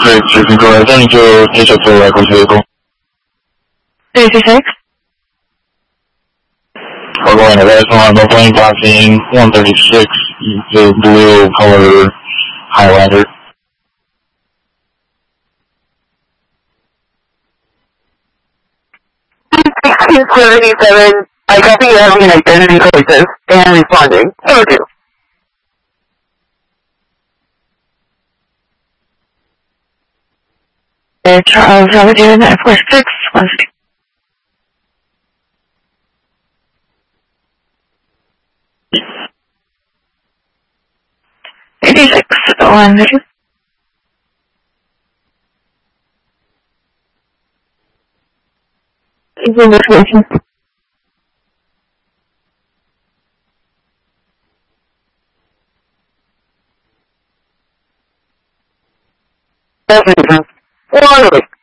you can go ahead and catch up to the record vehicle. 36? We're going to Redstone, no plane passing 136, the blue color Highlander. 1677, I copy you having an identity crisis and responding. Thank you. Charles, I was doing that for 6 was 86 on the Information. That's it.